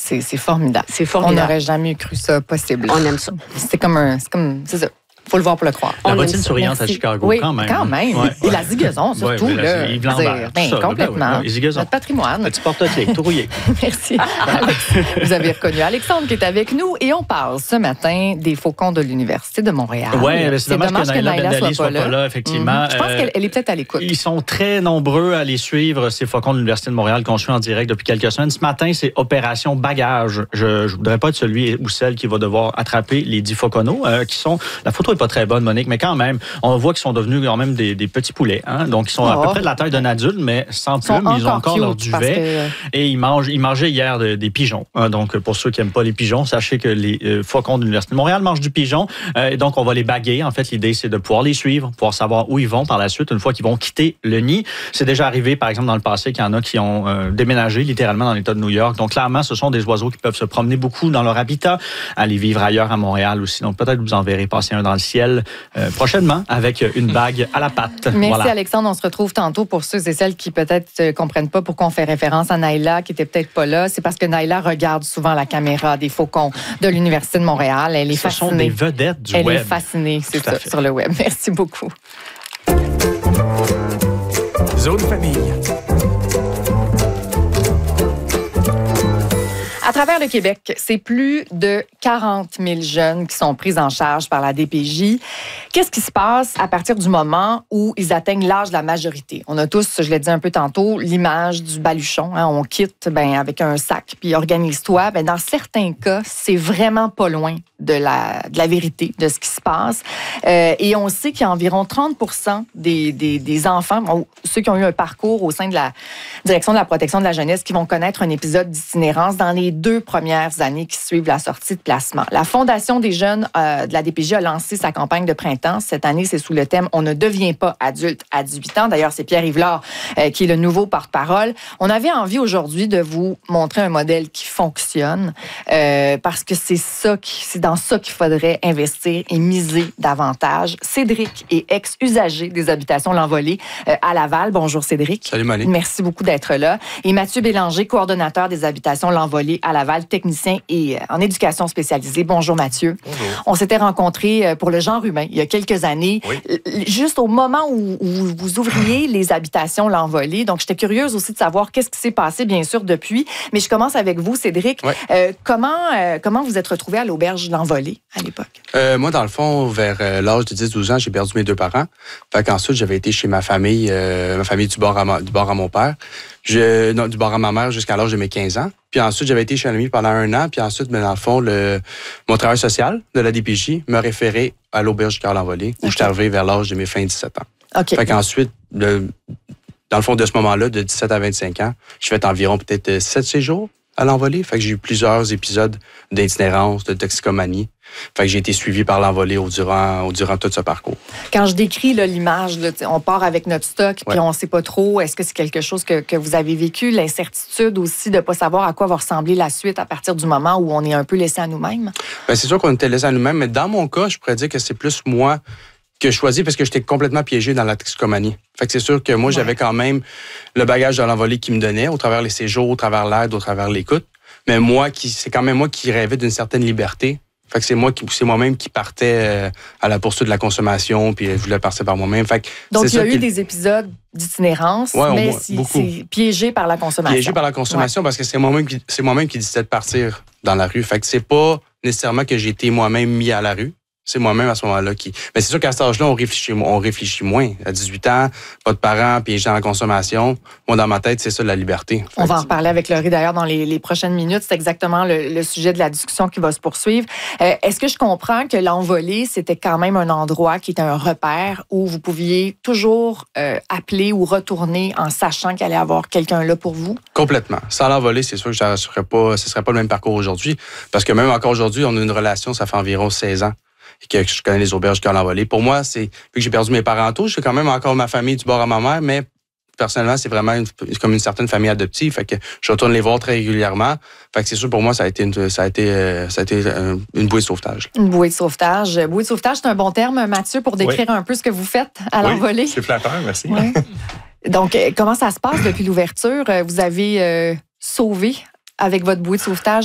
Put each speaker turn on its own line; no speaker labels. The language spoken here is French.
C'est formidable.
C'est formidable.
On n'aurait jamais cru ça possible.
On aime ça.
C'est ça. Faut le voir pour le croire.
La bottine souriante à Chicago,
oui,
quand même.
Quand même.
Ouais.
Et la zigaison, surtout.
Oui,
là.
Yves Lambert.
Complètement. Notre patrimoine.
Petit porte-clés, tout rouillé.
Merci. Vous avez reconnu Alexandre qui est avec nous et on parle ce matin des faucons de l'Université de Montréal.
Oui, c'est dommage que Naïla Ben-Dali soit pas là, effectivement.
Je pense qu'elle est peut-être à l'écoute.
Ils sont très nombreux à les suivre, ces faucons de l'Université de Montréal qu'on suit en direct depuis quelques semaines. Ce matin, c'est Opération Bagage. Je ne voudrais pas être celui ou celle qui va devoir attraper les 10 fauconneaux qui sont... La photo n'est pas très bonne, Monique, mais quand même, on voit qu'ils sont devenus quand même des petits poulets. Hein? Donc, ils sont à peu près de la taille d'un adulte, mais sans plumes. Ils ont encore leur duvet. Et ils mangeaient hier des pigeons. Hein? Donc, pour ceux qui n'aiment pas les pigeons, sachez que les faucons de l'Université de Montréal mangent du pigeon. Donc, on va les baguer. En fait, l'idée, c'est de pouvoir les suivre, pouvoir savoir où ils vont par la suite, une fois qu'ils vont quitter le nid. C'est déjà arrivé, par exemple, dans le passé, qu'il y en a qui ont déménagé littéralement dans l'État de New York. Donc, clairement, ce sont des oiseaux qui peuvent se promener beaucoup dans leur habitat, aller vivre ailleurs à Montréal aussi. Donc, peut-être vous en verrez passer un dans le ciel prochainement avec une bague à la patte.
Merci,
voilà.
Alexandre. On se retrouve tantôt pour ceux et celles qui peut-être ne comprennent pas pourquoi on fait référence à Naïla, qui était peut-être pas là. C'est parce que Naïla regarde souvent la caméra des faucons de l'Université de Montréal. Elle est fascinée.
Ce sont des vedettes du web.
Elle est fascinée, c'est ça, sur le web. Merci beaucoup.
Zone famille.
À travers le Québec, c'est plus de 40 000 jeunes qui sont pris en charge par la DPJ. Qu'est-ce qui se passe à partir du moment où ils atteignent l'âge de la majorité? On a tous, je l'ai dit un peu tantôt, l'image du baluchon. Hein? On quitte avec un sac, puis organise-toi. Dans certains cas, c'est vraiment pas loin de la vérité, de ce qui se passe. Et on sait qu'il y a environ 30 % des enfants, ceux qui ont eu un parcours au sein de la Direction de la protection de la jeunesse, qui vont connaître un épisode d'itinérance dans les 2 premières années qui suivent la sortie de placement. La Fondation des jeunes de la DPJ a lancé sa campagne de printemps. Cette année, c'est sous le thème « On ne devient pas adulte à 18 ans ». D'ailleurs, c'est Pierre Yvelard qui est le nouveau porte-parole. On avait envie aujourd'hui de vous montrer un modèle qui fonctionne parce que c'est dans ça qu'il faudrait investir et miser davantage. Cédric est ex-usager des habitations L'Envolée à Laval. Bonjour Cédric.
Salut Monique.
Merci beaucoup d'être là. Et Mathieu Bélanger, coordonnateur des habitations L'Envolée à Laval, technicien et en éducation spécialisée. Bonjour Mathieu.
Bonjour.
On s'était rencontrés pour le genre humain il y a quelques années, juste au moment où vous ouvriez les habitations L'Envolée. Donc, j'étais curieuse aussi de savoir qu'est-ce qui s'est passé, bien sûr, depuis. Mais je commence avec vous, Cédric. Comment vous êtes retrouvé à l'auberge L'Envolée à l'époque?
Moi, dans le fond, vers l'âge de 10-12 ans, j'ai perdu mes 2 parents. Fait qu'ensuite, j'avais été chez ma famille du bord à mon père. Du bord à ma mère jusqu'à l'âge de mes 15 ans. Puis ensuite, j'avais été chez un ami pendant 1 an. Puis ensuite, dans le fond, mon travail social de la DPJ m'a référé à l'auberge Carl L'Envolée, où je suis arrivé vers l'âge de mes fins 17 ans.
OK.
Fait qu'ensuite, dans le fond, de ce moment-là, de 17 à 25 ans, j'ai fait environ peut-être 7 séjours à L'Envolée. Fait que j'ai eu plusieurs épisodes d'itinérance, de toxicomanie. Fait que j'ai été suivi par L'Envolée durant tout ce parcours.
Quand je décris l'image, on part avec notre stock, puis on ne sait pas trop, est-ce que c'est quelque chose que vous avez vécu? L'incertitude aussi de ne pas savoir à quoi va ressembler la suite à partir du moment où on est un peu laissé à nous-mêmes?
Bien, c'est sûr qu'on était laissé à nous-mêmes, mais dans mon cas, je pourrais dire que c'est plus moi que je choisis parce que j'étais complètement piégé dans la toxicomanie. Fait que c'est sûr que moi, j'avais quand même le bagage de L'Envolée qui me donnait, au travers les séjours, au travers l'aide, au travers l'écoute. Mais c'est quand même moi qui rêvais d'une certaine liberté. Fait que c'est moi-même qui partais à la poursuite de la consommation, puis je voulais passer par moi-même. Fait que
donc, il y a eu des épisodes d'itinérance, mais c'est piégé par la consommation.
Piégé par la consommation parce que c'est moi-même qui décidais de partir dans la rue. Fait que c'est pas nécessairement que j'ai été moi-même mis à la rue. C'est moi-même à ce moment-là qui... Mais c'est sûr qu'à cet âge-là, on réfléchit moins. À 18 ans, pas de parents, piégés dans la consommation. Moi, dans ma tête, c'est ça, la liberté.
On va en reparler avec Laurie, d'ailleurs, dans les prochaines minutes. C'est exactement le sujet de la discussion qui va se poursuivre. Est-ce que je comprends que L'Envolée, c'était quand même un endroit qui était un repère où vous pouviez toujours appeler ou retourner en sachant qu'il allait y avoir quelqu'un là pour vous? Complètement.
Sans L'Envolée, c'est sûr que ce serait pas le même parcours aujourd'hui. Parce que même encore aujourd'hui, on a une relation, ça fait environ 16 ans. Et que je connais les auberges Carl L'Envolée. Pour moi, vu que j'ai perdu mes parents tôt, j'ai quand même encore ma famille du bord à ma mère, mais personnellement, c'est vraiment comme une certaine famille adoptive. Fait que je retourne les voir très régulièrement. Fait que c'est sûr, pour moi, ça a été une bouée de sauvetage.
Une bouée de sauvetage. Bouée de sauvetage, c'est un bon terme, Mathieu, pour décrire un peu ce que vous faites à L'Envolée.
Oui, c'est flatteur, merci.
Oui. Donc, comment ça se passe depuis l'ouverture? Vous avez sauvé avec votre bouée de sauvetage